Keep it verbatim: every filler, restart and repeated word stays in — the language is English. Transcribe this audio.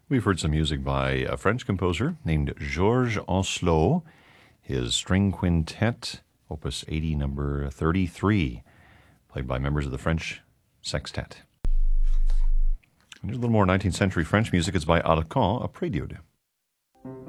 We've heard some music by a French composer named Georges Ancelot, his string quintet, opus eighty, number thirty-three, played by members of the French Sextet. And here's a little more nineteenth century French music. It's by Aracan, a prelude.